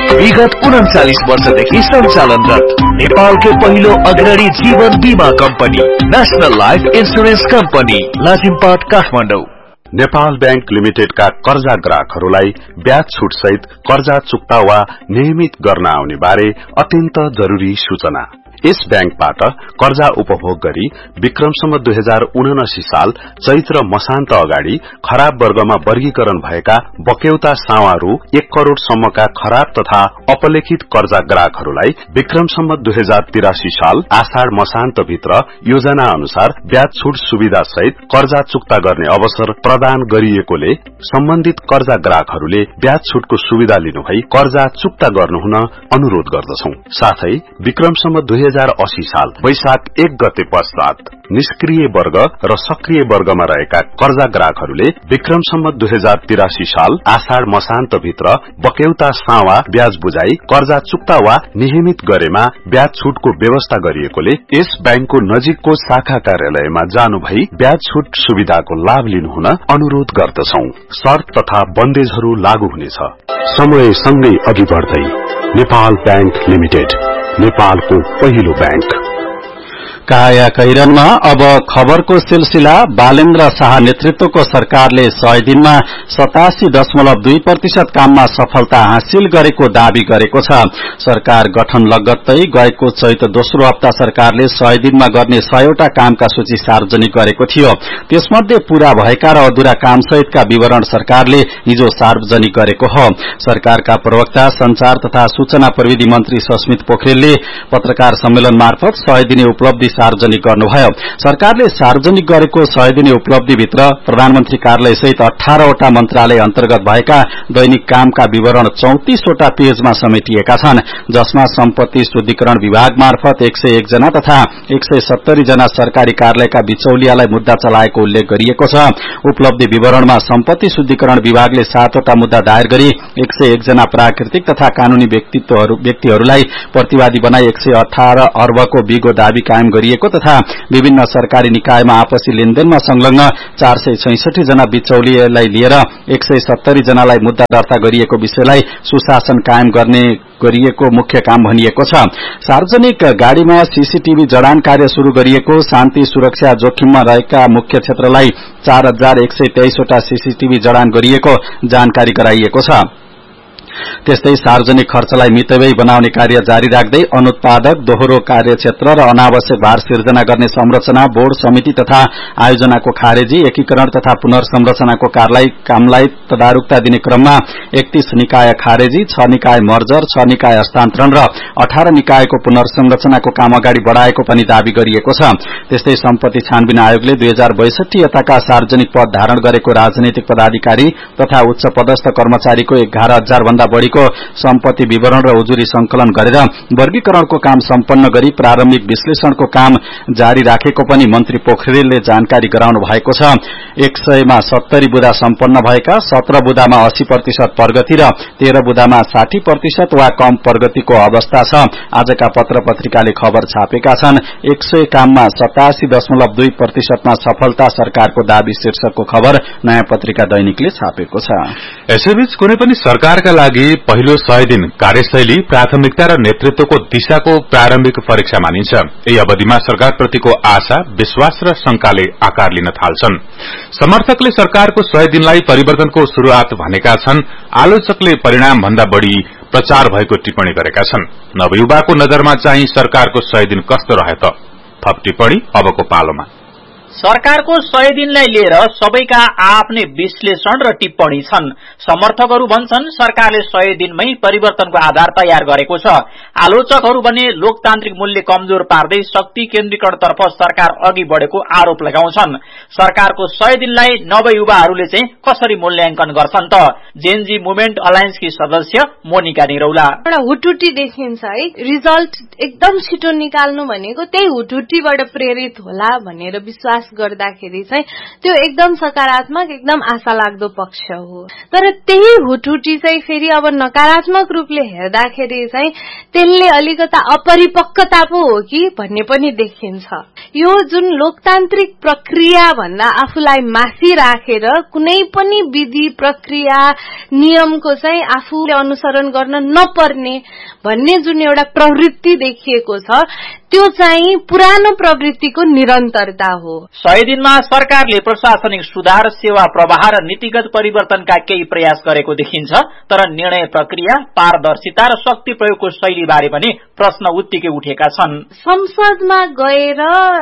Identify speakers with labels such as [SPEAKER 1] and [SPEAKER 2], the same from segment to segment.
[SPEAKER 1] विगत 39 वर्षदेखि सञ्चालनरत नेपालकै पहिलो अग्रणी जीवन बीमा company national life insurance company Lazimpat Kathmandu.
[SPEAKER 2] Nepal bank लिमिटेडका कर्जा ग्राहकहरूलाई ब्याज छुट सहित कर्जा चुक्ता वा नियमित गर्न आउने बारे अत्यन्त जरुरी सूचना। यस बैंकबाट कर्जा उपभोग गरी विक्रम सम्वत 2079 साल चैत्र मसान्त अगाडि खराब वर्गमा वर्गीकरण भएका बक्यौता सावा रु 1 करोड़ सम्मका खराब तथा अपलेखित कर्जा ग्राहकहरूलाई विक्रम सम्वत 2083 साल आषाढ़ मसान्त भित्र योजना अनुसार ब्याज छुट सुविधा सहित कर्जा चुक्ता गर्ने अवसर प्रदान गरिएकोले सम्बन्धित कर्जा ग्राहकहरूले ब्याज छुटको सुविधा लिनुभई कर्जा चुक्ता गर्नुहुन अनुरोध गर्दछौं। साथै विक्रम सम्वत 2080 साल वैशाख 1 गते पश्चात निष्क्रिय वर्ग र सक्रिय वर्गमा रहेका कर्जा ग्राहकहरूले विक्रम सम्वत 2083 साल आषाढ़ मसान्त भित्र बक्यौता सावा ब्याज बुझाई कर्जा चुक्ता वा नियमित गरेमा ब्याज छुटको व्यवस्था गरिएकोले यस बैंकको नजिकको शाखा कार्यालयमा जानु भई ब्याज छुट सुविधाको लाभ लिनुहुन अनुरोध गर्दछौं। शर्त तथा बन्देजहरू लागू हुनेछ। समय सँगै अघि बढ्दै नेपाल बैंक लिमिटेड, नेपालको पहिलो बैंक।
[SPEAKER 3] काया कैरनमा अब खबरको सिलसिला। बालेन्द्र शाह नेतृत्वको सरकारले 100 दिनमा 87.2% काममा सफलता हासिल गरेको दावी गरेको छ। सरकार गठन लगत्तै गएको चैत दोस्रो हप्ता सरकारले 100 दिनमा गर्ने 100 वटा कामका सूची सार्वजनिक गरेको थियो। त्यसमध्ये पूरा भएका र अधुरा काम सहितका विवरण सरकारले हिजो सार्वजनिक गरेको हो। सरकारका प्रवक्ता संचार तथा सूचना प्रविधि मन्त्री सस्मित पोखरेलले पत्रकार सम्मेलन मार्फत 100 दिने उपलब्धि सार्वजनिक गर्नुभयो। सरकारले सार्वजनिक गरेको 100 दिने उपलब्धिभित्र प्रधानमन्त्री कार्यालय सहित 18 वटा मन्त्रालय अन्तर्गत भएका दैनिक कामका विवरण 34 वटा पेजमा समेटिएका छन्, जसमा सम्पत्ति शुद्धिकरण विभाग मार्फत 101 जना तथा 170 जना सरकारी कार्यालयका बिचौलियालाई मुद्दा चलाएको उल्लेख गरिएको छ। उपलब्धि विवरणमा सम्पत्ति शुद्धिकरण विभागले 7 वटा मुद्दा दायर गरी 101 जना प्राकृतिक तथा कानूनी व्यक्तिहरूलाई प्रतिवादी बनाई 118 अर्बको बिगो दावी कायम गरिएको तथा विभिन्न सरकारी निकायमा आपसी लेनदेनमा संलग्न 466 जना बिचौलियालाई लिएर 170 जनालाई मुद्दा दर्ता गरिएको विषयलाई सुशासन कायम गर्ने गरिएको मुख्य काम भनिएको छ। सार्वजनिक गाड़ीमा सीसीटीभी जडान कार्य शुरू गरिएको। शान्ति सुरक्षा जोखिममा रहेका मुख्य क्षेत्रलाई 4123 वटा सीसीटीभी जडान गरिएको जानकारी गराइएको छ। त्यस्तै सार्वजनिक खर्चलाई मितव्ययी बनाउने कार्य जारी राख्दै अनुत्पादक दोहोरो कार्यक्षेत्र र अनावश्यक भार सिर्जना गर्ने संरचना बोर्ड समिति तथा आयोजनाको खारेजी, एकीकरण तथा पुनर्संरचनाको कामलाई तदारुकता दिने क्रममा 31 निकाय खारेजी, 6 निकाय मर्जर, 6 निकाय हस्तान्तरण र 18 निकायको पुनर्संरचनाको काम अगाडि बढ़ाएको पनि दावी गरिएको छ। त्यस्तै सम्पत्ति छानबिन आयोगले 2062 यताका सार्वजनिक पद धारण गरेको राजनैतिक पदाधिकारी तथा उच्च पदस्थ कर्मचारीको 11,000 भन्दा बढ़ीको सम्पत्ति विवरण र उजुरी संकलन गरेर वर्गीकरणको काम सम्पन्न गरी प्रारम्भिक विश्लेषणको काम जारी राखेको पनि मन्त्री पोखरेलले जानकारी गराउनु भएको छ। 100 मा 70 बुदा सम्पन्न भएका, 17 बुदामा 80% प्रगति र 13 बुदामा 60% वा कम प्रगतिको अवस्था छ। आजका पत्र पत्रिकाले खबर छापेका छन्। 100 काममा 87.2% मा सफलता सरकारको दावी शीर्षकको खबर नयाँ पत्रिका दैनिकले छापेको छ।
[SPEAKER 4] यसैबीच कुनै पनि सरकारका लागि पहिलो 100 दिन कार्यशैली प्राथमिकता र नेतृत्वको दिशाको प्रारम्भिक परीक्षा मानिन्छ। यही अवधिमा सरकारप्रतिको आशा, विश्वास र शंकाले आकार लिन थाल्छन्। समर्थकले सरकारको 100 दिनलाई परिवर्तनको शुरूआत भनेका छन्। आलोचकले परिणाम भन्दा बढ़ी प्रचार भएको टिप्पणी गरेका छन्। नवयुवाको नजरमा चाहिँ सरकारको 100 दिन कस्तो रह्यो त? थप टिप्पणी अबको पालोमा।
[SPEAKER 5] सरकारको 100 दिनलाई लिएर सबैका आफ्नै विश्लेषण र टिप्पणी छन्। समर्थकहरू भन्छन् सरकारले 100 दिनमै परिवर्तनको आधार तयार गरेको छ। आलोचकहरू भने लोकतान्त्रिक मूल्य कमजोर पार्दै शक्ति केन्द्रीकरणतर्फ सरकार अघि बढ़ेको आरोप लगाउँछन्। सरकारको 100 दिनलाई नवयुवाहरूले चाहिँ कसरी मूल्याङ्कन गर्छन् त? जेनजी मुभमेन्ट अलायन्सकी सदस्य मोनिका निरौला।
[SPEAKER 6] एउटा हुटुटी देखिन्छ है, रिजल्ट एकदम छिटो निकाल्नु भनेको त्यही हुटुटीबाट प्रेरित होला भनेर विश्वास प्रयास गर्दाखेरि चाहिँ त्यो एकदम सकारात्मक एकदम आशा लाग्दो पक्ष हो। तर त्यही हुटहुटी चाहिँ फेरि अब नकारात्मक रूपले हेर्दाखेरि चाहिँ त्यसले अलिकता अपरिपक्वता पो हो कि भन्ने पनि देखिन्छ। यो जुन लोकतान्त्रिक प्रक्रिया भन्दा आफूलाई माथि राखेर कुनै पनि विधि प्रक्रिया नियमको चाहिँ आफूले अनुसरण गर्न नपर्ने भन्ने जुन एउटा प्रवृत्ति देखिएको छ त्यो चाहिँ पुरानो प्रवृत्तिको निरन्तरता हो।
[SPEAKER 5] 100 दिनमा सरकारले प्रशासनिक सुधार, सेवा प्रवाह र नीतिगत परिवर्तनका केही प्रयास गरेको देखिन्छ, तर निर्णय प्रक्रिया, पारदर्शिता र शक्ति प्रयोगको शैली बारे पनि प्रश्न उत्तिकै उठेका छन्।
[SPEAKER 6] संसदमा गएर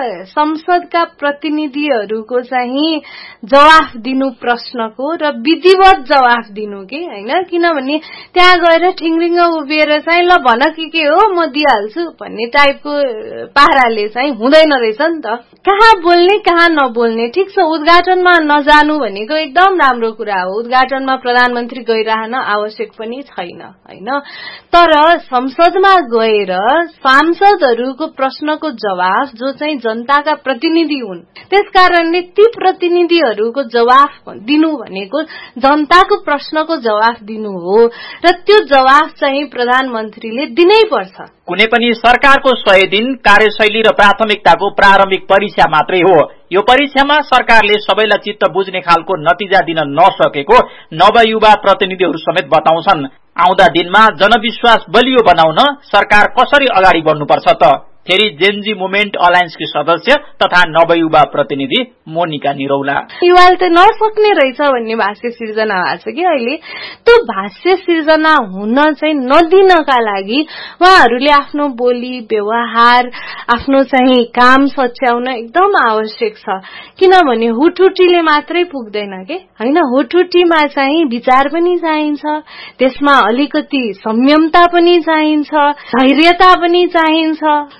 [SPEAKER 6] संसदका प्रतिनिधिहरूको चाहिँ जवाफ दिनु प्रश्नको र विधिवत जवाफ दिनु के हैन, किनभने त्यहाँ गएर ठिङरिङ उभिएर चाहिँ ल भन के हो म दिइहाल्छु भन्ने टाइपको पाराले चाहिँ हुँदैन रहेछ नि त। कहाँ बोल्ने कहाँ नबोल्ने, ठिक छ उद्घाटनमा नजानु भनेको एकदम राम्रो कुरा हो, उद्घाटनमा प्रधानमन्त्री गइरहन आवश्यक पनि छैन हैन, तर संसदमा गएर सांसदहरूको प्रश्नको जवाफ जो चाहिँ जनताका प्रतिनिधि हुन् त्यसकारणले ती प्रतिनिधिहरूको जवाफ दिनु भनेको जनताको प्रश्नको जवाफ दिनु हो र त्यो जवाफ चाहिँ प्रधानमन्त्रीले दिनै पर्छ।
[SPEAKER 5] कुनै पनि सरकारको 100 दिन कार्यशैली र प्राथमिकताको प्रारम्भिक परीक्षा मात्रै हो। यो परीक्षामा सरकारले सबैलाई चित्त बुझ्ने खालको नतिजा दिन नसकेको नवयुवा प्रतिनिधिहरू समेत बताउँछन्। आउँदा दिनमा जनविश्वास बलियो बनाउन सरकार कसरी अगाडि बढ्नुपर्छ त? फेरि जेनजी मुभमेन्ट अलायन्सकी सदस्य तथा नवयुवा प्रतिनिधि मोनिका निरौला।
[SPEAKER 6] युवाले त नसक्ने रहेछ भन्ने भाष्य सिर्जना भएको छ कि अहिले त्यो भाष्य सिर्जना हुन चाहिँ नदिनका लागि उहाँहरूले आफ्नो बोली व्यवहार आफ्नो चाहिँ काम सच्याउन एकदम आवश्यक छ। किनभने हुटहुटीले मात्रै पुग्दैन के हैन, हुटहुटीमा चाहिँ विचार पनि चाहिन्छ, त्यसमा अलिकति संयमता पनि चाहिन्छ, धैर्यता पनि चाहिन्छ,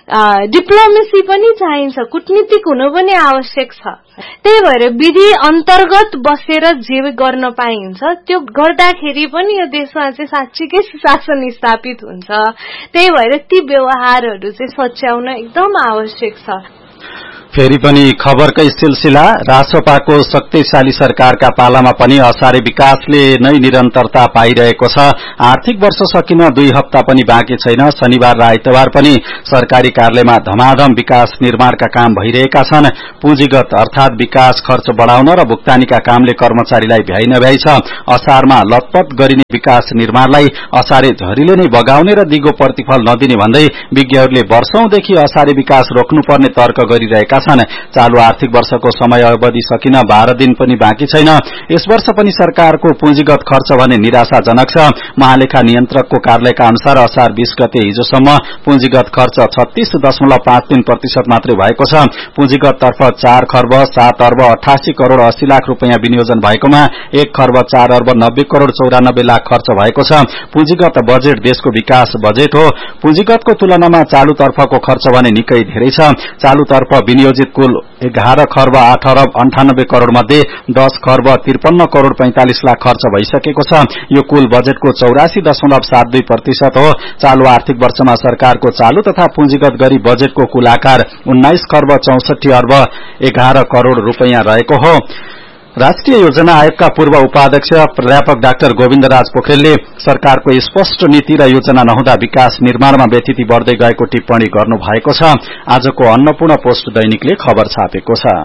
[SPEAKER 6] डिप्लोमेसी पनि चाहिन्छ, कूटनीतिक हुनु पनि आवश्यक छ। त्यही भएर विधि अन्तर्गत बसेर जे गर्न पाइन्छ त्यो गर्दाखेरि पनि यो देशमा चाहिँ साँच्चीकै सुशासन स्थापित हुन्छ। त्यही भएर ती व्यवहारहरू चाहिँ सच्याउन एकदम आवश्यक छ।
[SPEAKER 3] फेरि पनि खबरकै सिलसिला, रासोपाको शक्तिशाली सरकारका पालामा पनि असारे विकासले नै निरन्तरता पाइरहेको छ। आर्थिक वर्ष सकिन 2 हप्ता पनि बाँकी छैन। शनिबार र आइतबार पनि सरकारी कार्यालयमा धमाधम विकास निर्माणका काम भइरहेका छन्। पुँजीगत अर्थात विकास खर्च बढ़ाउन र भुक्तानीका कामले कर्मचारीलाई भ्याइ नभ्याइ छ। असारमा लतपत गरिने विकास निर्माणलाई असारे झरीले नै बगाउने र दिगो प्रतिफल नदिने भन्दै विज्ञहरूले वर्षौंदेखि असारे विकास रोक्नुपर्ने तर्क गरिरहेका छन्। चालू आर्थिक वर्षको समय अवधि सकिन 12 दिन पनि बाँकी छैन। यस वर्ष पनि सरकारको पुँजीगत खर्च भने निराशाजनक छ। महालेखा नियन्त्रकको कार्यालयका अनुसार असार 20 गते हिजोसम्म पुँजीगत खर्च 36.53% मात्रै भएको छ। पुँजीगत तर्फ 4 खर्ब 7 अर्ब 88 करोड़ 80 लाख रुपैयाँ विनियोजन भएकोमा 1 खर्ब 4 अर्ब 90 करोड़ 94 लाख खर्च भएको छ। पुँजीगत बजेट देशको विकास बजेट हो। पुँजीगतको तुलनामा चालू तर्फको खर्च भने निकै धेरै छ। चालू तर्फ विनियोजित कुल 11 खर्ब 8 अर्ब 98 करोड़ मध्ये 10 खर्ब 53 करोड़ 45 लाख खर्च भइसकेको छ। यो कुल बजेटको 84.72% हो। चालू आर्थिक वर्षमा सरकारको चालू तथा पुँजीगत गरी बजेटको कुल आकार 19 खर्ब 64 अर्ब 11 करोड़ रुपैयाँ रहेको हो। राष्ट्रिय योजना आयोगका पूर्व उपाध्यक्ष प्राध्यापक डाक्टर गोविन्दराज पोखरेलले सरकारको स्पष्ट नीति र योजना नहुँदा विकास निर्माणमा व्यथिति बढ्दै गएको टिप्पणी गर्नु भएको छ। आजको अन्नपूर्ण पोस्ट दैनिकले खबर छापेको छ।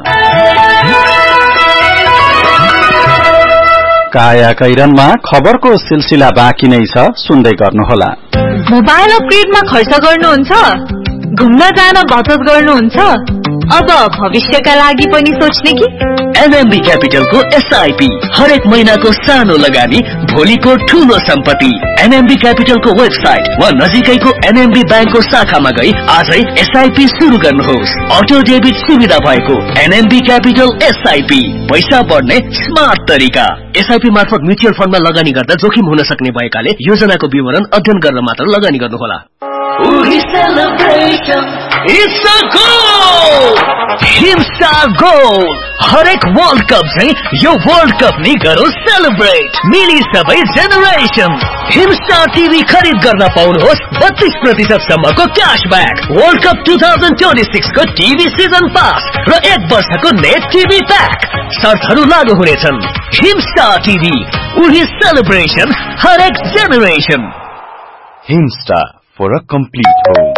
[SPEAKER 3] काया कैरनमा खबरको सिलसिला बाँकी नै छ, सुन्दै गर्नुहोला।
[SPEAKER 7] मोबाइल अपग्रेडमा खर्च गर्नुहुन्छ, घुम्न जान बचत गर्नुहुन्छ, अब भविष्यका लागि पनि सोच्ने कि?
[SPEAKER 1] एनएमबी क्यापिटलको एसआईपी हरेक महिनाको सानो लगानी भोलिको ठूलो सम्पत्ति। एनएमबी क्यापिटलको वेबसाइट वा नजिकैको एनएमबी ब्याङ्कको शाखामा गई आजै एसआईपी शुरू गर्नुहोस्। अटो डेबिट सुविधा भएको एनएमबी क्यापिटल एसआईपी, पैसा बढ्ने स्मार्ट तरिका। एसआईपी मार्फत म्युचुअल फण्डमा लगानी गर्दा जोखिम हुन सक्ने भएकाले योजनाको विवरण अध्ययन गरेर मात्र लगानी गर्नुहोला। उही celebration it's a goal हिम्सा goal हरेक वर्ल्ड कप चाहिँ यो वर्ल्ड कप नै गरौ सेलिब्रेट मिली सबै जेनेरेसन हिम्सा टिभी खरिद गर्न पाउनुहोस् 32% सम्मको क्याशब्याक वर्ल्ड कप 2026 को टिभी सिजन पास र 1 वर्षको नेट टिभी प्याक शर्तहरू लागू हुनेछन् हिम्सा टिभी उही सेलिब्रेसन हरेक generation
[SPEAKER 8] हिम्सा for a complete home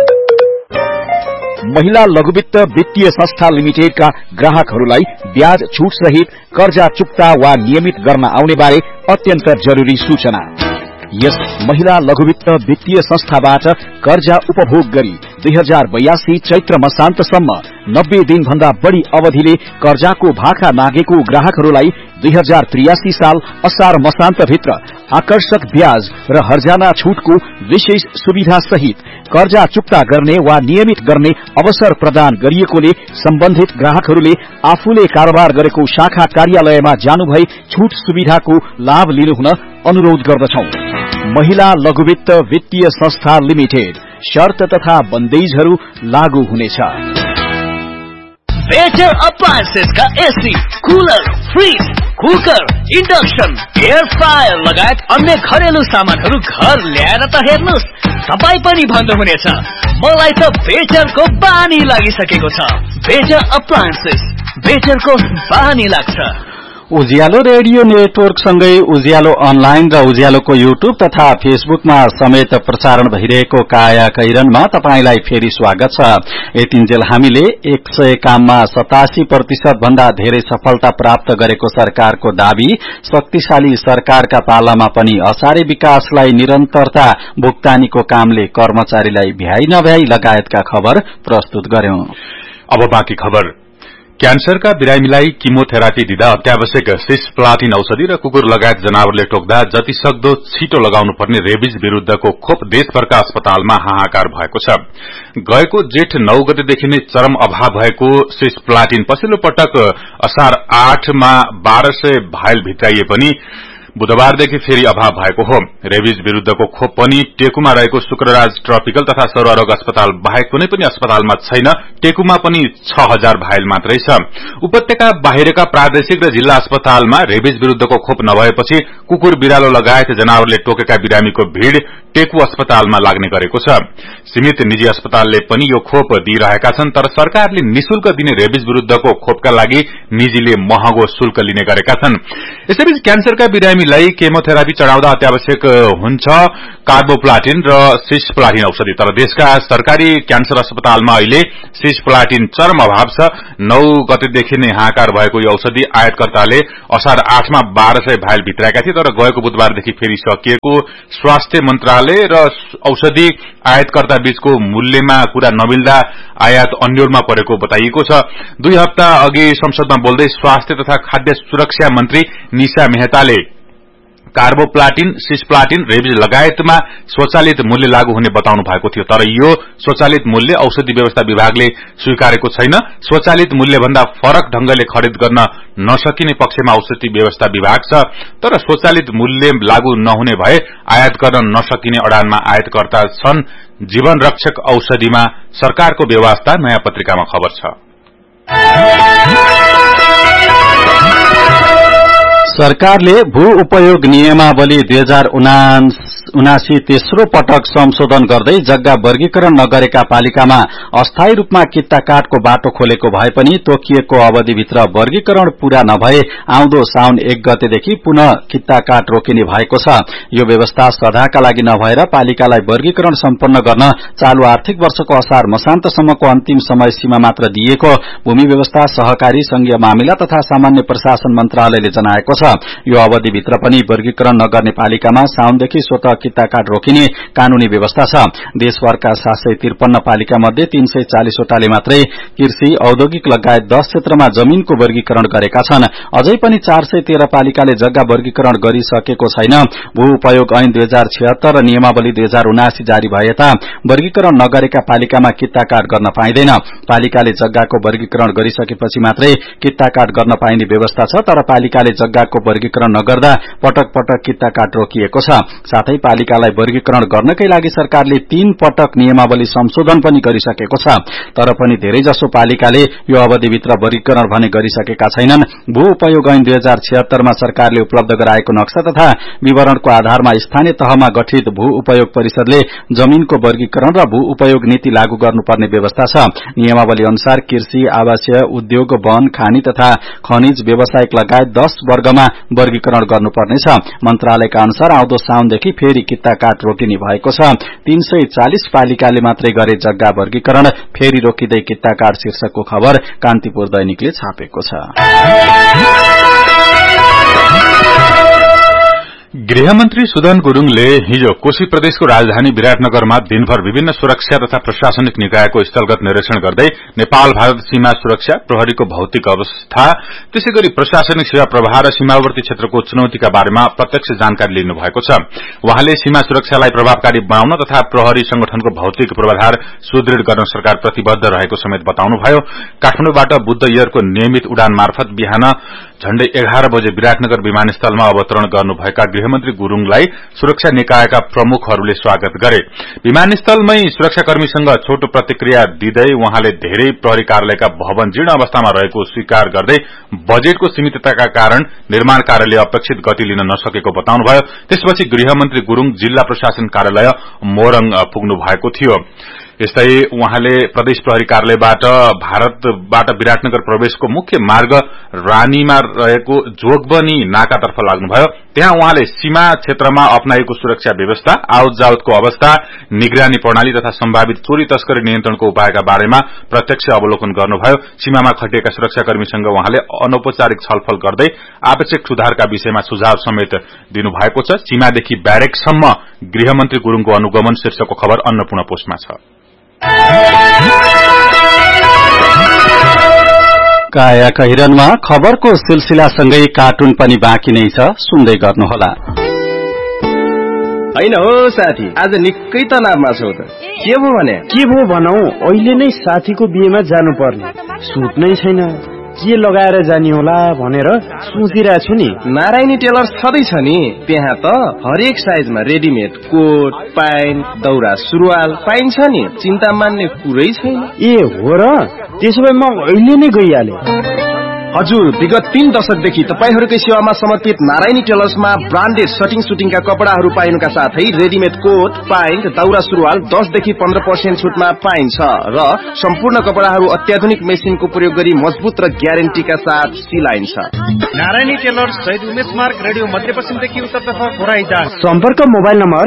[SPEAKER 8] महिला लघुवित्त वित्तीय संस्था लिमिटेडका ग्राहकहरूलाई ब्याज छुट सहित कर्जा चुक्ता वा नियमित गर्न आउने बारे अत्यन्त जरुरी सूचना यस महिला लघुवित्त वित्तीय संस्थाबाट कर्जा उपभोग गरी 2082 चैत्र मसान्तसम्म 90 दिन भन्दा बढ़ी अवधिले कर्जाको भाका मागेको ग्राहकहरूलाई 2083 साल असार मसान्त भित्र आकर्षक ब्याज र हर्जाना छुटको विशेष सुविधा सहित कर्जा चुक्ता गर्ने वा नियमित गर्ने अवसर प्रदान गरिएकोले सम्बन्धित ग्राहकहरूले आफूले कारोबार गरेको शाखा कार्यालयमा जानुभई छुट सुविधाको लाभ लिनुहुन अनुरोध गर्दछौं महिला लघुवित्त वित्तीय संस्था लिमिटेड शर्त तथा बन्देजहरू लागू हुनेछ
[SPEAKER 1] बेटर अप्लायन्सेस का AC cooler fridge cooker induction air fryer लगायत अन्य घरेलु सामानहरू घर ल्याएर त हेर्नुस् तपाई पनि भन्नुहुनेछ मलाई त बेटरको बानी लागिसकेको छ बेटर अप्लायन्सेस बेटरको बानी लाग्छ
[SPEAKER 3] उज्यालो रेडियो नेटवर्क सँगै उज्यालो अनलाइन र उज्यालोको युट्युब तथा फेसबुकमा समेत प्रसारण भइरहेको काया कैरनमा तपाईंलाई फेरि स्वागत छ यतिन्जेल हामीले 100 काममा 87% भन्दा धेरै सफलता प्राप्त गरेको सरकारको दाबी शक्तिशाली सरकारका पालामा पनि असारे विकासलाई निरन्तरता भुक्तानीको कामले कर्मचारीलाई भ्याइ नभ्याइ लगायतका खबर प्रस्तुत गर्यौं
[SPEAKER 4] अब बाँकी खबर क्यान्सरका बिरामीलाई किमोथेरापी दिँदा अत्यावश्यक सिस्प्लाटिन औषधि र कुकुर लगायत जनावरले टोक्दा जति सक्दो छिटो लगाउनुपर्ने रेबिज विरूद्धको खोप देशभरका अस्पतालमा हाहाकार भएको छ गएको जेठ 9 गतेदेखि नै चरम अभाव भएको सिस्प्लाटिन पछिल्लो पटक असार 8 मा 1200 भाइल भित्राइए पनि बुधबारदेखि फेरि अभाव भएको हो रेबिज विरूद्धको खोप पनि टेकुमा रहेको शुक्रराज ट्रपिकल तथा सौरारोग अस्पताल बाहेक कुनै पनि अस्पतालमा छैन टेकुमा पनि 6000 भाइल मात्रै छ उपत्यका बाहिरका प्रादेशिक र जिल्ला अस्पतालमा रेबिज विरूद्धको खोप नभएपछि कुकुर बिरालो लगायत जनावरले टोकेका बिरामीको भीड़ टेकु अस्पतालमा लाग्ने गरेको छ सीमित निजी अस्पतालले पनि यो खोप दिइरहेका छन् तर सरकारले निशुल्क दिने रेबिज विरूद्धको खोपका लागि निजीले महँगो शुल्क लिने गरेका छन् यसैबीच क्यान्सरका बिरामीलाई केमोथेरापी चढाउँदा अत्यावश्यक हुन्छ कार्बोप्लाटिन र सिस्प्लाटिन औषधि तर देशका सरकारी क्यान्सर अस्पतालमा अहिले सिस्प्लाटिन चरम अभाव छ 9 गतेदेखि नै हाहाकार भएको यो औषधि आयातकर्ताले असार 8 मा 1200 भाइल भित्राएका थिए तर गएको बुधबारदेखि फेरि सकिएको स्वास्थ्य मन्त्रालय र औषधि आयातकर्ता बीचको मूल्यमा कुरा नमिल्दा आयात अन्योलमा परेको बताइएको छ 2 हप्ता अघि संसदमा बोल्दै स्वास्थ्य तथा खाद्य सुरक्षा मन्त्री निशा मेहताले कार्बोप्लाटिन सिस्प्लाटिन रेबिज लगायतमा स्वचालित मूल्य लागू हुने बताउनु भएको थियो तर यो स्वचालित मूल्य औषधि व्यवस्था विभागले स्वीकारेको छैन स्वचालित मूल्य भन्दा फरक ढंगले खरिद गर्न नसकिने पक्षमा औषधि व्यवस्था विभाग छ तर स्वचालित मूल्य लागू नहुने भए आयात गर्न नसकिने अडानमा आयातकर्ता छन् जीवन रक्षक औषधिमा सरकारको व्यवस्था नयाँ पत्रिकामा खबर छ
[SPEAKER 3] सरकारले भू उपयोग नियमावली 2079 तेस्रो पटक संशोधन गर्दै जग्गा वर्गीकरण नगरेका पालिकामा अस्थायी रूपमा कित्ता काटको बाटो खोलेको भए पनि तोकिएको अवधिभित्र वर्गीकरण पूरा नभए आउँदो साउन 1 गतेदेखि पुनः कित्ता काट रोकिने भएको छ यो व्यवस्था सदाका लागि नभएर पालिकालाई वर्गीकरण सम्पन्न गर्न चालू आर्थिक वर्षको असार मसान्तसम्मको अन्तिम समय सीमा मात्र दिएको भूमि व्यवस्था सहकारी संघीय मामिला तथा सामान्य प्रशासन मन्त्रालयले जनाएको छ यो अवधिभित्र पनि वर्गीकरण नगर्ने पालिकामा साउनदेखि स्वतः कित्ता काट रोकिने कानूनी व्यवस्था छ देशभरका 753 पालिका मध्ये 340 वटाले मात्रै कृषि औद्योगिक लगायत 10 क्षेत्रमा जमीनको वर्गीकरण गरेका छन् अझै पनि 413 पालिकाले जग्गा वर्गीकरण गरिसकेको छैन भू उपयोग ऐन 2076 र नियमावली 2079 जारी भए ता वर्गीकरण नगरेका पालिकामा कित्ता काट गर्न पाइँदैन पालिकाले जग्गाको वर्गीकरण गरिसकेपछि मात्रै कित्ता काट गर्न पाइने व्यवस्था छ तर पालिकाले जग्गाको वर्गीकरण नगर्दा पटक पटक कित्ता काट रोकिएको छ साथै पालिकालाई वर्गीकरण गर्नकै लागि सरकारले 3 पटक नियमावली संशोधन पनि गरिसकेको छ। तर पनि धेरैजसो पालिकाले यो अवधिभित्र वर्गीकरण भने गरिसकेका छैनन्। भू उपयोग ऐन 2076 मा सरकारले उपलब्ध गराएको नक्सा तथा विवरणको आधारमा स्थानीय तहमा गठित भू उपयोग परिषदले जमीनको वर्गीकरण र भू उपयोग नीति लागू गर्नुपर्ने व्यवस्था छ। नियमावली अनुसार कृषि, आवासीय, उद्योग, वन, खानी तथा खनिज, व्यावसायिक लगायत 10 वर्गमा वर्गीकरण गर्नुपर्नेछ। मन्त्रालयका अनुसार आउँदो साउनदेखि फेरि कित्ता काट रोकिने भएको छ। 340 पालिकाले मात्रै गरे जग्गा वर्गीकरण, फेरि रोकिँदै कित्ता काट शीर्षकको खबर कान्तिपुर दैनिकले छापेको छ।
[SPEAKER 4] गृहमन्त्री सुदन गुरूङले हिजो कोशी प्रदेशको राजधानी विराटनगरमा दिनभर विभिन्न सुरक्षा तथा प्रशासनिक निकायको स्थलगत निरीक्षण गर्दै नेपाल भारत सीमा सुरक्षा, प्रहरीको भौतिक अवस्था, त्यसैगरी प्रशासनिक सेवा प्रवाह र सीमावर्ती क्षेत्रको चुनौतीका बारेमा प्रत्यक्ष जानकारी लिनु भएको छ। उहाँले सीमा सुरक्षालाई प्रभावकारी बनाउन तथा प्रहरी संगठनको भौतिक पूर्वाधार सुदृढ़ गर्न सरकार प्रतिबद्ध रहेको समेत बताउनुभयो। काठमाडौँबाट बुद्ध एयरको नियमित उडान मार्फत बिहान झण्डै 11 बजे विराटनगर विमानस्थलमा अवतरण गर्नुभएका गृहमन्त्री गुरूङलाई सुरक्षा निकायका प्रमुखहरूले स्वागत गरे। विमानस्थलमै सुरक्षाकर्मीसँग छोटो प्रतिक्रिया दिँदै उहाँले धेरै प्रहरी कार्यालयका भवन जीर्ण अवस्थामा रहेको स्वीकार गर्दै बजेटको सीमितताका कारण निर्माण कार्यले अपेक्षित गति लिन नसकेको बताउनुभयो। त्यसपछि गृहमन्त्री गुरूङ जिल्ला प्रशासन कार्यालय मोरङ पुग्नु भएको थियो। यस्तै उहाँले प्रदेश प्रहरी कार्यालयबाट भारतबाट विराटनगर प्रवेशको मुख्य मार्ग रानीमा रहेको जोगबनी नाकातर्फ लाग्नुभयो। त्यहाँ उहाँले सीमा क्षेत्रमा अपनाएको सुरक्षा व्यवस्था, आवत जावतको अवस्था, निगरानी प्रणाली तथा सम्भावित चोरी तस्करी नियन्त्रणको उपायका बारेमा प्रत्यक्ष अवलोकन गर्नुभयो। सीमामा खटिएका सुरक्षाकर्मीसँग उहाँले अनौपचारिक छलफल गर्दै आवश्यक सुधारका विषयमा सुझाव समेत दिनुभएको छ। सीमादेखि ब्यारेकसम्म गृहमन्त्री गुरूङको अनुगमन शीर्षकको खबर अन्नपूर्ण पोस्टमा छ।
[SPEAKER 3] काया कहिरनमा खबरको सिलसिलासँगै कार्टुन पनि बाँकी नै छ, सुन्दै गर्नुहोला।
[SPEAKER 9] हैन हो साथी, आज निकै तनावमा छौ त। के भो भने? के भो भनौ, अहिले नै साथीको बिहेमा जानु पर्ने, सुट नै छैन, के लगाएर जानी होला भनेर सोचिरहेको छु नि। नारायणी टेलर्स छँदैछ नि, त्यहाँ त हरेक साइजमा रेडिमेड कोट, प्यान्ट, दौरा सुरुवाल पाइन्छ नि, चिन्ता मान्ने कुरै छैन। ए हो र, त्यसो भए म अहिले नै गइहाले। हजुर, विगत 3 दशकदेखि तपाईहरुकै सेवामा समर्पित नारायणी टेलर्समा ब्रान्डेड सटिङ सुटिङका कपडाहरू पाइनुका साथै रेडिमेड कोट, प्यान्ट, दौरा सुरुवाल 10 देखि 15% छुटमा पाइन्छ र सम्पूर्ण कपडाहरू अत्याधुनिक मेसिनको प्रयोग गरी मजबुत र ग्यारेन्टीका साथ सिलाइन्छ।
[SPEAKER 10] नारायणी टेलर्स शहीद उमेश मार्ग, रेडियो मध्यपश्चिमदेखि उत्तरतर्फ घोराइटा।
[SPEAKER 9] सम्पर्क मोबाइल नम्बर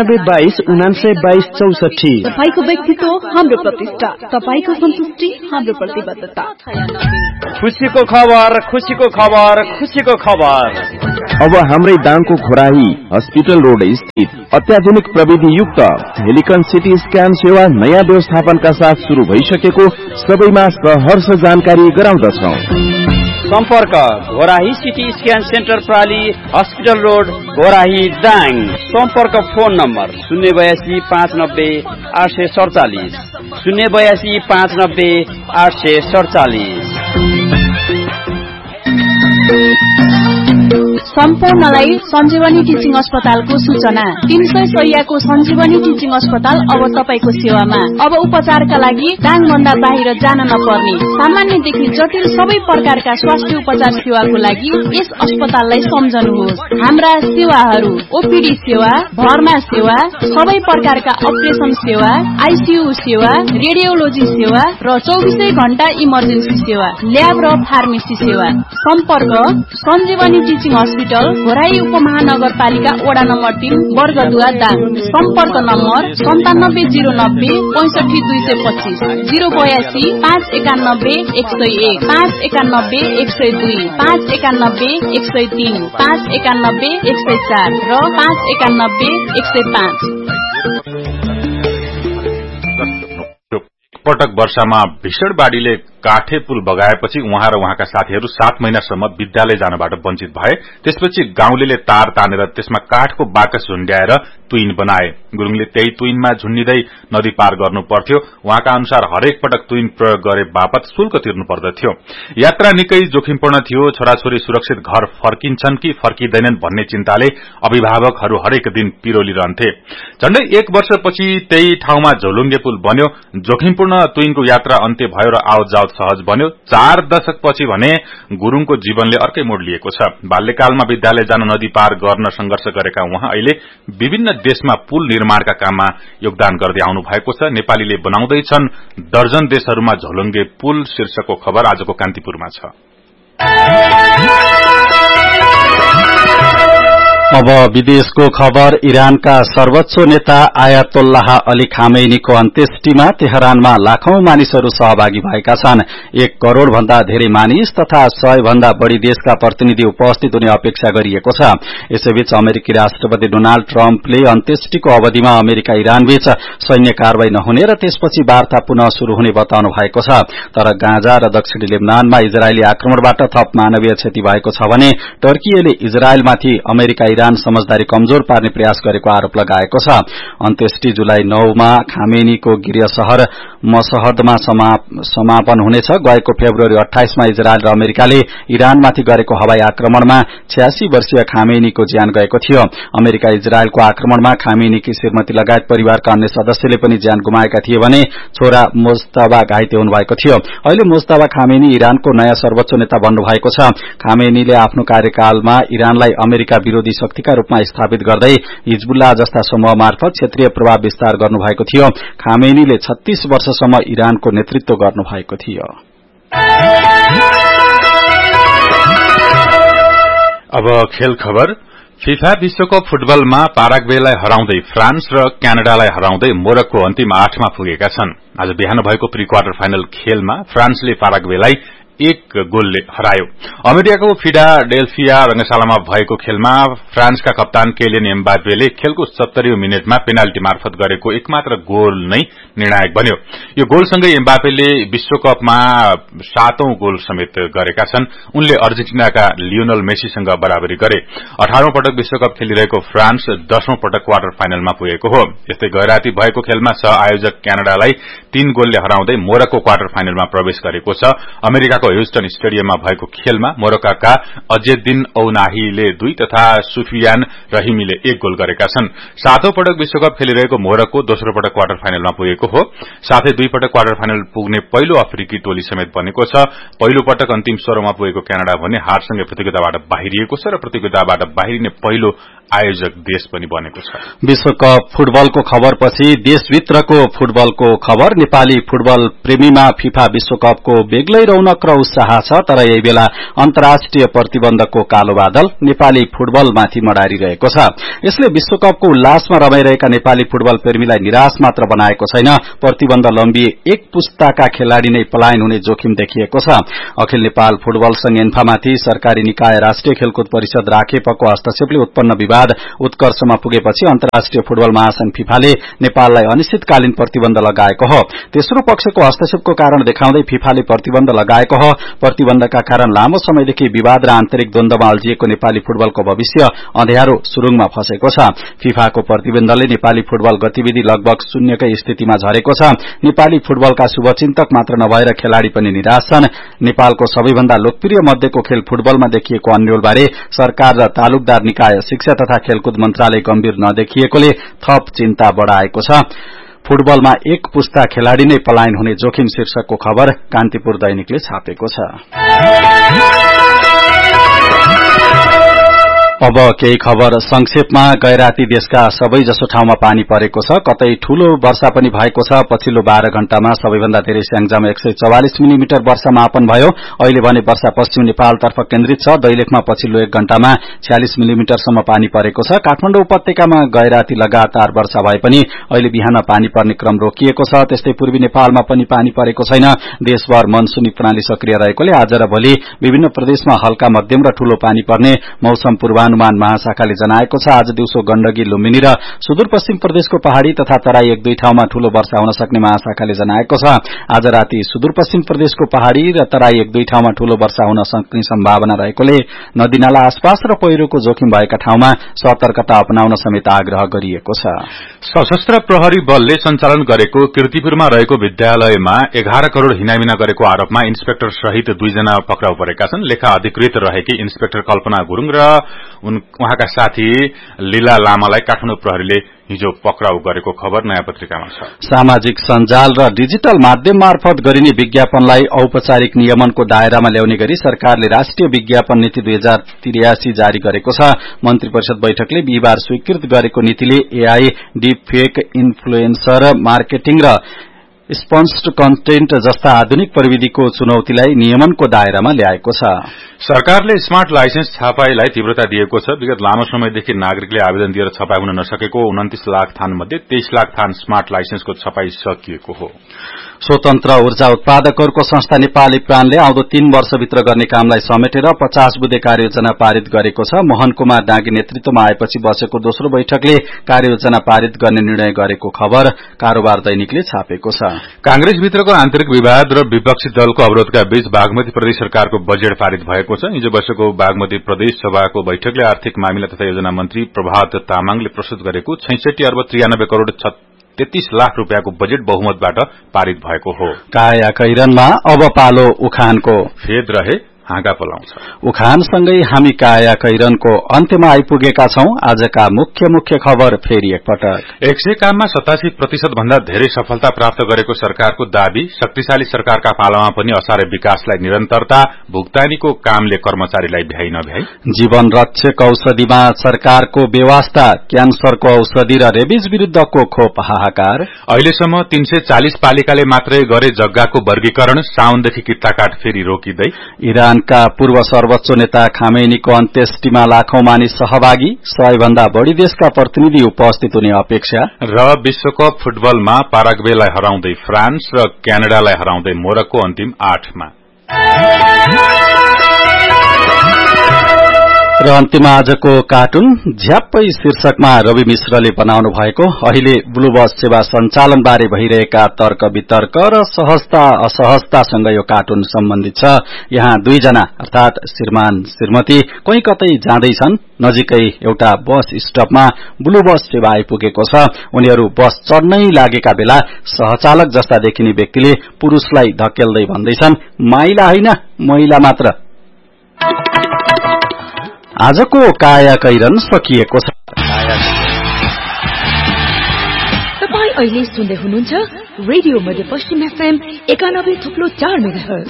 [SPEAKER 9] 9822
[SPEAKER 11] तपाईको व्यक्तित्व हाम्रो प्रतिष्ठा, तपाईको सन्तुष्टि हाम्रो प्रतिबद्धता।
[SPEAKER 9] खुसीको खबर, खुसीको खबर, खुसीको खबर। अब हाम्रै दाङको घोराही हस्पिटल रोड स्थित अत्याधुनिक प्रविधि युक्त हेलिकन सिटी स्क्यान सेवा नयाँ व्यवस्थापनका साथ शुरू भइसकेको सबैमा सहर्ष जानकारी गराउँदछौं।
[SPEAKER 12] सम्पर्क Ghorahi CT scan centre प्राली, hospital road, Ghorahi, Dang. सम्पर्क फोन नम्बर 082 590 847 082 590 847।
[SPEAKER 11] सम्पूर्णलाई सञ्जीवनी टिचिङ अस्पतालको सूचना। 300 शैय्याको सञ्जीवनी टिचिङ अस्पताल अब तपाईको सेवामा। अब उपचारका लागि दाङभन्दा बाहिर जान नपर्ने, सामान्यदेखि जटिल सबै प्रकारका स्वास्थ्य उपचार सेवाको लागि यस अस्पताललाई सम्झनुहोस्। हाम्रा सेवाहरू ओपीडी सेवा, भर्ना सेवा, सबै प्रकारका अपरेसन सेवा, आईसीयू सेवा, रेडियोलोजी सेवा र 24 घण्टा इमर्जेन्सी सेवा, ल्याब र फार्मेसी सेवा। सम्पर्क सञ्जीवनी टिचिङ हस्पिटल, घोराही उपमहानगरपालिका वडा नम्बर 3, वर्गदुवा, दाङ। सम्पर्क नम्बर 9709 65225 082 591 101 591 102 591 103 591 104 र 591 105।
[SPEAKER 4] पटक वर्षामा भीषण बाढीले काठे पुल बगाएपछि उहाँ र उहाँका साथीहरू 7 महिनासम्म विद्यालय जानबाट वञ्चित भए। त्यसपछि गाउँलेले तार तानेर त्यसमा काठको बाकस झुण्ड्याएर तुइन बनाए। गुरुङले त्यही तुइनमा झुन्डिँदै नदी पार गर्नु पर्थ्यो। उहाँका अनुसार हरेक पटक तुइन प्रयोग गरे बापत शुल्क तिर्नु पर्दथ्यो। यात्रा निकै जोखिमपूर्ण थियो। छोराछोरी सुरक्षित घर फर्किन्छन् कि फर्किँदैनन् भन्ने चिन्ताले अभिभावकहरू हरेक दिन पिरोलिरहन्थे। झण्डै 1 वर्षपछि त्यही ठाउँमा झोलुङ्गे पुल बन्यो। जोखिमपूर्ण तुइनको यात्रा अन्त्य भयो र आवत जावत सहज बन्यो। 4 दशकपछि भने गुरुङको जीवनले अर्कै मोड लिएको छ। बाल्यकालमा विद्यालय जान नदी पार गर्न संघर्ष गरेका उहाँ अहिले विभिन्न देशमा पुल निर्माणका काममा योगदान गर्दै आउनु भएको छ। नेपालीले बनाउँदैछन् दर्जन देशहरूमा झोलुङ्गे पुल शीर्षकको खबर आजको कान्तिपुरमा छ।
[SPEAKER 3] अब विदेशको खबर। इरानका सर्वोच्च नेता आयातोल्लाह अली खामेनीको अन्त्येष्टिमा तेहरानमा लाखौं मानिसहरू सहभागी भएका छन्। 1 करोड़ भन्दा धेरै मानिस तथा 100 भन्दा बढ़ी देशका प्रतिनिधि उपस्थित हुने अपेक्षा गरिएको छ। यसैबीच अमेरिकी राष्ट्रपति डोनाल्ड ट्रम्पले अन्त्येष्टिको अवधिमा अमेरिका इरानबीच सैन्य कारवाही नहुने र त्यसपछि वार्ता पुनः शुरू हुने बताउनु भएको छ। तर गाजा र दक्षिणी लेबनानमा इजरायली आक्रमणबाट थप मानवीय क्षति भएको छ भने टर्कीले इजरायलमाथि अमेरिका समझदारी कमजोर पार्ने प्रयास गरेको आरोप लगाएको छ। अन्त्येष्टि जुलाई 9 मा खामेनीको गृह शहर मसहदमा समापन हुनेछ। गएको फेब्रुअरी 28 मा इजरायल र अमेरिकाले इरानमाथि गरेको हवाई आक्रमणमा 86 वर्षीय खामेनीको ज्यान गएको थियो। अमेरिका इजरायलको आक्रमणमा खामेनीकी श्रीमती लगायत परिवारका अन्य सदस्यले पनि ज्यान गुमाएका थिए भने छोरा मुज्तबा घाइते हुनुभएको थियो। अहिले मुज्तबा खामेनी इरानको नयाँ सर्वोच्च नेता बन्नु भएको छ। खामेनीले आफ्नो कार्यकालमा इरानलाई अमेरिका विरोधी शक्तिका रूपमा स्थापित गर्दै हिजबुल्लाह जस्ता समूह मार्फत क्षेत्रीय प्रभाव विस्तार गर्नुभएको थियो। खामेनीले 36 वर्षसम्म इरानको नेतृत्व गर्नुभएको थियो।
[SPEAKER 4] अब खेल खबर। फिफा विश्वकप फुटबलमा पाराग्वेलाई हराउँदै फ्रान्स र क्यानाडालाई हराउँदै मोरक्को अन्तिम 8 मा पुगेका छन्। आज बिहान भएको प्री क्वार्टर फाइनल खेलमा फ्रान्सले पाराग्वेलाई 1 गोलले हरायो। अमेरिकाको फिलाडेल्फिया रंगशालामा भएको खेलमा फ्रान्सका कप्तान केलियन एम्बापेले खेलको 70औं मिनेटमा पेनाल्टी मार्फत गरेको एकमात्र गोल नै निर्णायक बन्यो। यो गोलसँगै एम्बापेले विश्वकपमा 7औं गोल समेत गरेका छन्। उनले अर्जेन्टिनाका लियोनल मेसीसँग बराबरी गरे। 18औं पटक विश्वकप खेलिरहेको फ्रान्स 10औं पटक क्वार्टर फाइनलमा पुगेको हो। यस्तै गैराती भएको खेलमा सह-आयोजक क्यानाडालाई 3 गोलले हराउँदै मोरक्को क्वार्टर फाइनलमा प्रवेश गरेको छ। अमेरिकाको ह्युस्टन स्टेडियममा भएको खेलमा मोरक्काका अजेद्दिन औनाहीले 2 तथा सुफियान रहिमीले 1 गोल गरेका छन्। 7औं पटक विश्वकप खेलिरहेको मोरक्को दोस्रो पटक क्वार्टर फाइनलमा पुगेको हो। साथै 2 पटक क्वार्टर फाइनल पुग्ने पहिलो अफ्रिकी टोली समेत बनेको छ। पहिलो पटक अन्तिम 16 मा पुगेको क्यानाडा भने हारसँगै प्रतियोगिताबाट बाहिरिएको छ र प्रतियोगिताबाट बाहिरिने पहिलो आयोजक देश पनि बनेको छ।
[SPEAKER 3] विश्वकप फुटबलको खबरपछि देशभित्रको फुटबलको खबर। नेपाली फुटबल प्रेमीमा फिफा विश्वकपको बेग्लै रौनक र उत्साह छ। तर यही बेला अन्तर्राष्ट्रिय प्रतिबन्धको कालो बादल नेपाली फुटबलमाथि मडारिरहेको छ। यसले विश्वकपको उल्लासमा रमाइरहेका नेपाली फुटबल प्रेमीलाई निराश मात्र बनाएको छैन, प्रतिबन्ध लम्बिए 1 पुस्ताका खेलाड़ी नै पलायन हुने जोखिम देखिएको छ। अखिल नेपाल फुटबल संघ एन्फामाथि सरकारी निकाय राष्ट्रिय खेलकुद परिषद राखेपको हस्तक्षेपले उत्पन्न विवाद उत्कर्षमा पुगेपछि अन्तर्राष्ट्रिय फुटबल महासंघ फिफाले नेपाललाई अनिश्चितकालीन प्रतिबन्ध लगाएको हो। तेस्रो पक्षको हस्तक्षेपको कारण देखाउँदै फिफाले प्रतिबन्ध लगाएको हो। प्रतिबन्धका कारण लामो समयदेखि विवाद र आन्तरिक द्वन्द्वमा अल्झिएको नेपाली फुटबलको भविष्य अँध्यारो सुरुङमा फसेको छ। फिफाको प्रतिबन्धले नेपाली फुटबल गतिविधि लगभग शून्यकै स्थितिमा झरेको छ। नेपाली फुटबलका शुभचिन्तक मात्र नभएर खेलाड़ी पनि निराश छन्। नेपालको सबैभन्दा लोकप्रिय मध्येको खेल फुटबलमा देखिएको अन्योलबारे सरकार र तालुकदार निकाय शिक्षा तथा खेलकुद मन्त्रालय गम्भीर नदेखिएकोले थप चिन्ता बढ़ाएको छ। फुटबलमा 1 पुस्ता खेलाड़ी नै पलायन हुने जोखिम शीर्षकको खबर कान्तिपुर दैनिकले छापेको छ। अब केही खबर संक्षेपमा। गैराती देशका सबैजसो ठाउँमा पानी परेको छ। कतै ठूलो वर्षा पनि भएको छ। पछिल्लो 12 घण्टामा सबैभन्दा धेरै स्याङ्जामा 144 मिलिमिटर वर्षा मापन भयो। अहिले भने वर्षा पश्चिम नेपालतर्फ केन्द्रित छ। दैलेखमा पछिल्लो 1 घण्टामा 46 मिलिमिटरसम्म पानी परेको छ। काठमाडौँ उपत्यकामा गैराती लगातार वर्षा भए पनि अहिले बिहान पानी पर्ने क्रम रोकिएको छ। त्यस्तै पूर्वी नेपालमा पनि पानी परेको छैन। देशभर मनसुनी प्रणाली सक्रिय रहेकोले आज र भोलि विभिन्न प्रदेशमा हल्का मध्यम र ठूलो पानी पर्ने मौसम पूर्वानुमान पूर्वानुमान महाशाखाले जनाएको छ। आज दिउँसो गण्डकी, लुम्बिनी र सुदूरपश्चिम प्रदेशको पहाड़ी तथा तराई 1-2 ठाउँमा ठूलो वर्षा हुन सक्ने महाशाखाले जनाएको छ। आज राति सुदूरपश्चिम प्रदेशको पहाड़ी र तराई 1-2 ठाउँमा ठूलो वर्षा हुन सक्ने सम्भावना रहेकोले नदीनाला आसपास र पहिरोको जोखिम भएका ठाउँमा सतर्कता अपनाउन समेत आग्रह गरिएको छ।
[SPEAKER 4] सशस्त्र प्रहरी बलले सञ्चालन गरेको किर्तिपुरमा रहेको विद्यालयमा 11 करोड़ हिनामिना गरेको आरोपमा इन्सपेक्टर सहित 2 जना पक्राउ परेका छन्। लेखा अधिकृत रहेकी इन्सपेक्टर कल्पना गुरूङ र उहाँका साथी लीला लामालाई काठमाडौँ प्रहरीले हिजो पक्राउ गरेको खबर नयाँ पत्रिकामा छ।
[SPEAKER 3] सामाजिक सञ्जाल र डिजिटल माध्यम मार्फत गरिने विज्ञापनलाई औपचारिक नियमनको दायरामा ल्याउने गरी सरकारले राष्ट्रिय विज्ञापन नीति 2083 जारी गरेको छ। मन्त्री परिषद बैठकले बिहिबार स्वीकृत गरेको नीतिले एआई, डिपफेक, इन्फ्लुएन्सर मार्केटिङ र स्पन्स्ड कन्टेन्ट जस्ता आधुनिक प्रविधिको चुनौतीलाई नियमनको दायरामा ल्याएको छ।
[SPEAKER 4] सरकारले स्मार्ट लाइसेन्स छपाईलाई तीव्रता दिएको छ। विगत लामो समयदेखि नागरिकले आवेदन दिएर छपाई हुन नसकेको 29 लाख थान मध्ये 23 लाख थान स्मार्ट लाइसेन्सको छपाई सकिएको हो।
[SPEAKER 3] स्वतन्त्र ऊर्जा उत्पादकहरूको संस्था नेपाली प्राणले आउँदो 3 वर्षभित्र गर्ने कामलाई समेटेर 50 बुँदे कार्ययोजना पारित गरेको छ। मोहन कुमार डाँगी नेतृत्वमा आएपछि बसेको दोस्रो बैठकले कार्ययोजना पारित गर्ने निर्णय गरेको खबर कारोबार दैनिकले छापेको छ।
[SPEAKER 4] कांग्रेसभित्रको आन्तरिक विवाद र विपक्षी दलको अवरोधका बीच बागमती प्रदेश सरकारको बजेट पारित भएको छ। हिजो बसेको बागमती प्रदेश सभाको बैठकले आर्थिक मामिला तथा योजना मन्त्री प्रभात तामाङले प्रस्तुत गरेको 66 अर्ब 93 करोड़ 33 लाख रुपियाँको बजेट बहुमतबाट पारित भएको हो।
[SPEAKER 3] काया कैरनमा अब पालो उखानको।
[SPEAKER 4] फेद रहे हाँगा पलाउँछ।
[SPEAKER 3] उखानसँगै हामी काया कैरनको अन्त्यमा आइपुगेका छौं। आजका मुख्य खबर फेरि एकपटक।
[SPEAKER 4] 100 काममा 87% भन्दा धेरै सफलता प्राप्त गरेको सरकारको दावी। शक्तिशाली सरकारका पालामा पनि असारे विकासलाई निरन्तरता, भुक्तानीको कामले कर्मचारीलाई भ्याइ नभ्याइ।
[SPEAKER 3] जीवन रक्षक औषधिमा सरकारको व्यवस्था, क्यान्सरको औषधि र रेबिज विरूद्धको खोप हाहाकार।
[SPEAKER 4] अहिलेसम्म 340 पालिकाले मात्रै गरे जग्गाको वर्गीकरण। साउनदेखि किट्टाकाट फेरि रोकिँदै।
[SPEAKER 3] इरानका पूर्व सर्वोच्च नेता खामेनीको अन्त्येष्टिमा लाखौं मानिस सहभागी। 100 भन्दा बढ़ी देशका प्रतिनिधि उपस्थित हुने अपेक्षा।
[SPEAKER 4] र विश्वकप फुटबलमा पाराग्वेलाई हराउँदै फ्रान्स र क्यानाडालाई हराउँदै मोरक्को अन्तिम 8मा।
[SPEAKER 3] र अन्त्यमा आजको कार्टुन झ्याप्पै शीर्षकमा रवि मिश्रले बनाउनु भएको अहिले ब्लू बस सेवा सञ्चालन बारे भइरहेका तर्क वितर्क र सहजता असहजतासँग यो कार्टुन सम्बन्धित छ। यहाँ 2 जना अर्थात श्रीमान श्रीमती कहीँ कतै जाँदैछन्। नजिकै एउटा बस स्टपमा ब्लू बस सेवा आइपुगेको छ। उनीहरू बस चढ्नै लागेका बेला सहचालक जस्ता देखिने व्यक्तिले पुरुषलाई धकेल्दै भन्दैछन्, माइला होइन महिला मात्र। आजको काया कैरन सकिएको छ।
[SPEAKER 13] तपाईं अहिले सुन्दै हुनुहुन्छ रेडियो मध्यपश्चिम एफएम 91.4 मेगाहर्ज।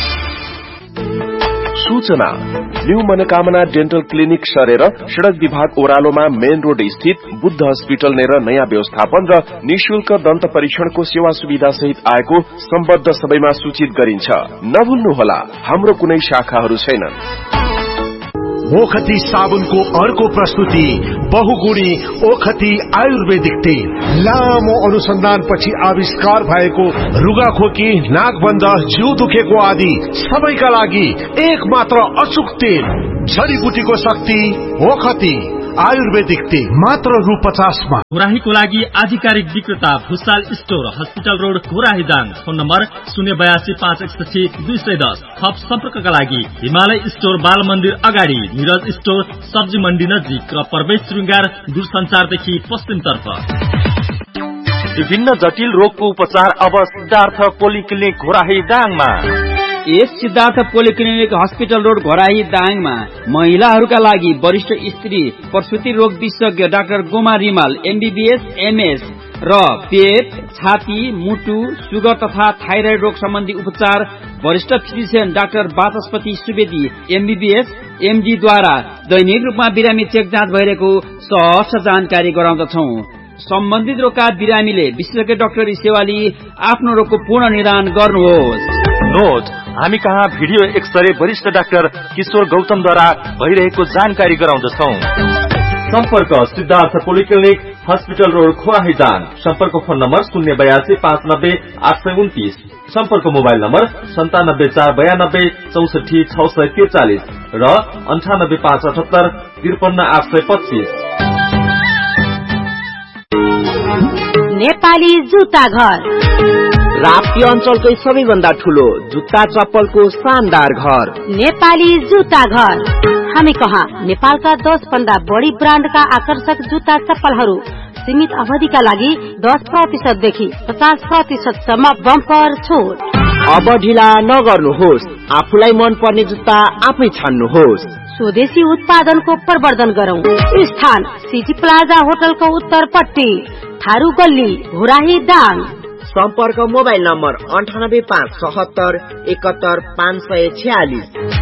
[SPEAKER 14] सूचना न्यू मनोकामना डेन्टल क्लिनिक सरेर सड़क विभाग ओह्रालोमा मेन रोड स्थित बुद्ध हस्पिटल नेर नयाँ व्यवस्थापन र निशुल्क दन्त परीक्षणको सेवा सुविधा सहित आएको सम्बद्ध सबैमा सूचित गरिन्छ। नभुल्नुहोला, हाम्रो कुनै शाखाहरू छैनन्।
[SPEAKER 15] ओखती साबुनको अर्को प्रस्तुति बहुगुणी ओखती आयुर्वेदिक तेल। लामो अनुसन्धानपछि आविष्कार भएको रुगाखोकी, नाकबन्ध, जिउ दुखेको आदि सबैका लागि एक मात्र अचूक तेल। जडीबुटीको शक्ति ओखती आयुर्वेदिक तेल मात्र रु 50 मा।
[SPEAKER 16] घोराहीको लागि आधिकारिक विक्रेता Bhusal store, hospital road, Ghorahi Dang. Phone number 082 561 210। थप सम्पर्कका लागि हिमालय स्टोर, बाल मन्दिर अगाडि, निरज स्टोर, सब्जी मण्डी नजिक र प्रवेश श्रृंगार दूरसञ्चारदेखि पश्चिमतर्फ।
[SPEAKER 17] विभिन्न जटिल रोगको उपचार अब सिद्धार्थ पोलिक्लिनिक घोराही दाङमा।
[SPEAKER 12] यस Siddhartha polyclinic hospital road Ghorahi दाङमा महिलाहरूका लागि वरिष्ठ स्त्री प्रसुति रोग विशेषज्ञ doctor Goma Rimal MBBS MS र पेट, छाती, मुटु, सुगर तथा थाइराइड रोग सम्बन्धी उपचार वरिष्ठ फिजिशियन डाक्टर वाचस्पति सुवेदी MBBS MD द्वारा दैनिक रूपमा बिरामी चेक जाँच भइरहेको सहज जानकारी गराउँदछौ। सम्बन्धित रोगका बिरामीले विशेषज्ञ डाक्टरी सेवा लिई आफ्नो रोगको पूर्ण निदान गर्नुहोस्।
[SPEAKER 17] नोट, हामी कहाँ भिडियो एक्सरे वरिष्ठ डाक्टर किशोर गौतमद्वारा भइरहेको जानकारी गराउँदछौ।
[SPEAKER 18] सम्पर्क सिद्धार्थ पोलिक्लिनिक हस्पिटल रोड खोराहीदाङ। सम्पर्क फोन नम्बर 082 590 829। सम्पर्क मोबाइल नम्बर 97 492 64 643 र 98 578 53 825।
[SPEAKER 19] नेपाली जुत्ता घर राप्ती अञ्चलकै सबैभन्दा ठुलो जुत्ता चप्पलको शानदार घर नेपाली जुत्ता घर। हामी कहाँ नेपालका 10 भन्दा बढी ब्रान्डका आकर्षक जुत्ता चप्पलहरू सीमित अवधिका लागि 10% देखि 50% सम्म बम्पर छुट। अब ढिला नगर्नुहोस्, आफूलाई मन पर्ने जुत्ता आफै छान्नुहोस्। स्वदेशी उत्पादनको प्रवर्धन गरौं। स्थान सिटी प्लाजा होटलको उत्तरपट्टि, थारू गल्ली, घोराही दाङ। सम्पर्क मोबाइल नम्बर 98 577 71 546।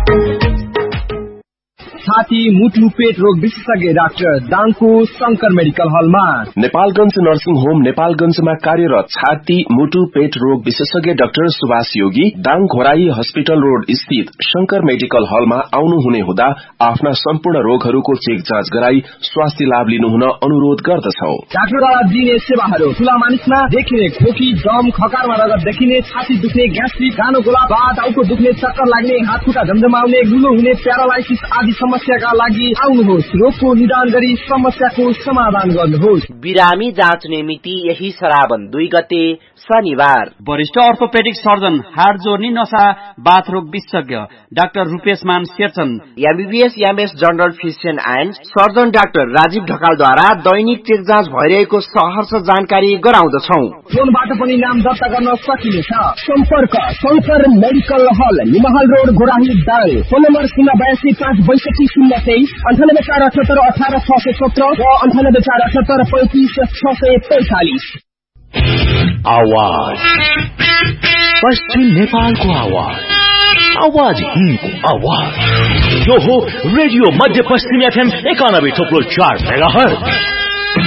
[SPEAKER 20] छाती मुटु पेट रोग विशेषज्ञ डाक्टर दाङको शंकर मेडिकल हलमा।
[SPEAKER 14] नेपालगञ्ज नर्सिङ होम नेपालगञ्जमा कार्यरत छाती मुटु पेट रोग विशेषज्ञ डाक्टर सुभाष योगी दाङ घोराही हस्पिटल रोड स्थित शंकर मेडिकल हलमा आउनुहुने हुँदा आफ्ना सम्पूर्ण रोगहरूको चेक जाँच गराई स्वास्थ्य लाभ लिनुहुन अनुरोध गर्दछौं।
[SPEAKER 20] डाक्टरद्वारा दिइने सेवाहरू ठूला मानिसमा देखिने खोकी, दम, खकारमा रगत देखिने, छाती दुख्ने, ग्यास्ट्रिक, गानो गोला, टाउको दुख्ने, चक्कर लाग्ने, हात खुट्टा झमझमाउने, गुलो हुने, प्यारालाइसिस आदि समस्याका लागि आउनुहोस्। रोगको निदान गरी समस्याको समाधान गर्नुहोस्।
[SPEAKER 19] बिरामी जाँच्ने मिति यही श्रावण 2 गते शनिबार।
[SPEAKER 12] वरिष्ठ अर्थोपेडिक सर्जन, हाड जोर्नी, नसा, बाथरोग विशेषज्ञ डाक्टर रूपेश मान Sherchan,
[SPEAKER 19] MBBS MS general physician and surgeon doctor Rajiv ढकालद्वारा Dainik check जाँच भइरहेको सहर्ष जानकारी गराउँदछौं।
[SPEAKER 20] फोनबाट पनि नाम दर्ता गर्न सकिनेछ। सम्पर्क शंकर मेडिकल हल, निमहाल road, Ghorahi Dang. Phone number 082 562 023 98 478 18 617 र 98 478 35 645।
[SPEAKER 15] आवाज पश्चिम नेपालको आवाज, आवाज हिन्दको आवाज। यो हो रेडियो मध्य पश्चिम FM 91.4 मेगाहर्ज।